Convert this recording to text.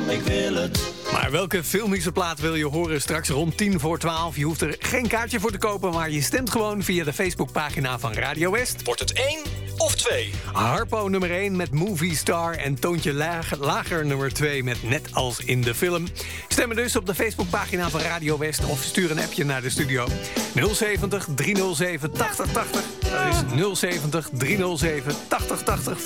ik wil het. Maar welke filmische plaat wil je horen straks rond 11:50? Je hoeft er geen kaartje voor te kopen, maar je stemt gewoon via de Facebookpagina van Radio West. Wordt het 1 of 2? Harpo nummer 1 met Movie Star en Toontje Lager nummer 2 met Net als in de film. Stemmen dus op de Facebookpagina van Radio West of stuur een appje naar de studio. 070 307 8080. Dat is 070 307 8080